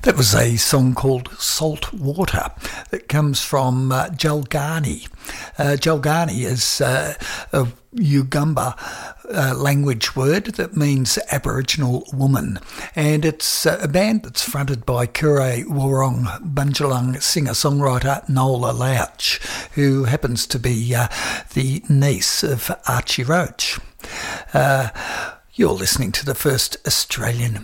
That was a song called Salt Water that comes from Jalgani. Jalgani is a Yugamba language word that means Aboriginal woman, and it's a band that's fronted by Kure Warong Bunjalung singer-songwriter Nola Louch, who happens to be the niece of Archie Roach. You're listening to the first Australian